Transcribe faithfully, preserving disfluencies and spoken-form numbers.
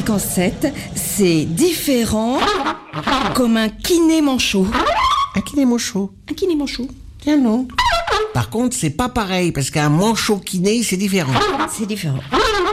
qu'en sept, c'est différent comme un kiné manchot. Un kiné manchot. Un kiné manchot. Tiens non. Par contre, c'est pas pareil, parce qu'un manchot kiné, c'est différent. C'est différent.